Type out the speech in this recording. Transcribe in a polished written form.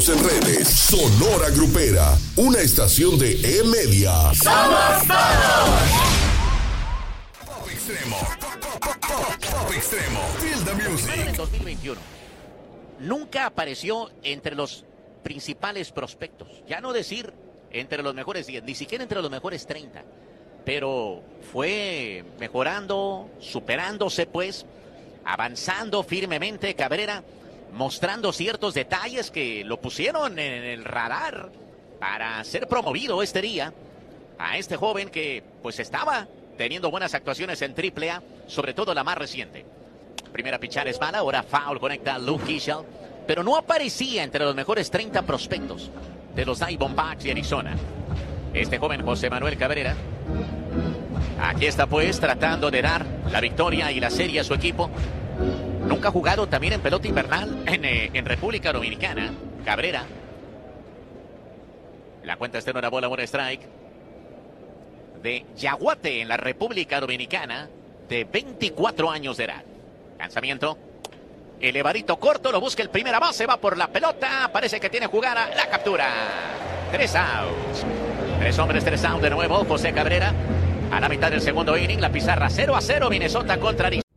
En redes, Sonora Grupera, una estación de E-Media. ¡Somos todos! Pop Extremo. Pop Extremo. Feel the music. En 2021, nunca apareció entre los principales prospectos. Ya no decir entre los mejores 10, ni siquiera entre los mejores 30. Pero fue mejorando, superándose pues, avanzando firmemente Cabrera, mostrando ciertos detalles que lo pusieron en el radar para ser promovido este día a este joven que pues estaba teniendo buenas actuaciones en AAA, sobre todo la más reciente. Primera pichada es mala, ahora foul conecta a Luke Keeschel, pero no aparecía entre los mejores 30 prospectos de los Diamondbacks de Arizona. Este joven José Manuel Cabrera, aquí está pues tratando de dar la victoria y la serie a su equipo. Nunca ha jugado también en pelota invernal en República Dominicana. Cabrera. La cuenta está en una bola, un strike. De Yaguate en la República Dominicana, de 24 años de edad. Lanzamiento. Elevadito corto, lo busca el primera base, va por la pelota. Parece que tiene jugada, la captura. 3 outs. 3 hombres, 3 outs de nuevo. José Cabrera. A la mitad del segundo inning, la pizarra 0-0, Minnesota contra Arizona.